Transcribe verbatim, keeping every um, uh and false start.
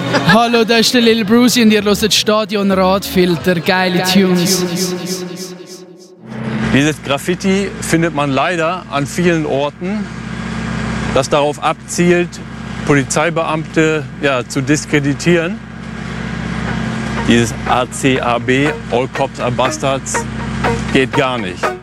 Hallo, das ist der Lil Brucey und ihr hört Stadion Radfilter. Geile Tunes. Dieses Graffiti findet man leider an vielen Orten, das darauf abzielt, Polizeibeamte ja, zu diskreditieren. Dieses A C A B, All Cops are Bastards, geht gar nicht.